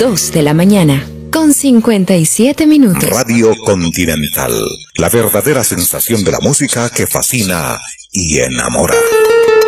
2 de la mañana, con 57 minutos. Radio Continental, la verdadera sensación de la música que fascina y enamora.